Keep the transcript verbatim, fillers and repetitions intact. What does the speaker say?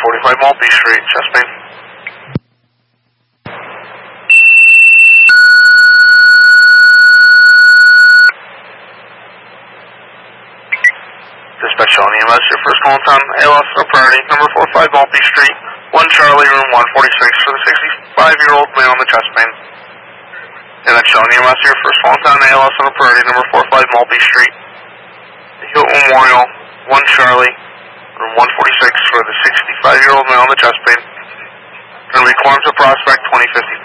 forty-five Maltby Street, chest pain. Dispatch on E M S, your first call in town, A L S no priority, number forty-five Maltby Street, one Charlie, room one forty-six, for the sixty-five-year-old male on the chest pain. And that's showing E M S, your first call in town, A L S no priority, number forty-five Maltby Street, Hilton Memorial, one Charlie, room one forty-six, for the sixty-five-year-old male on the chest pain. Going to be Quanza Prospect, twenty fifty.